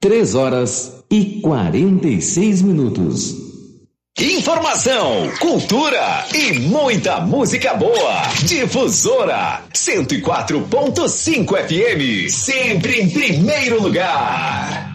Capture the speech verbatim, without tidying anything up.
três horas e quarenta e seis minutos. Informação, cultura e muita música boa. Difusora cento e quatro ponto cinco F M, sempre em primeiro lugar.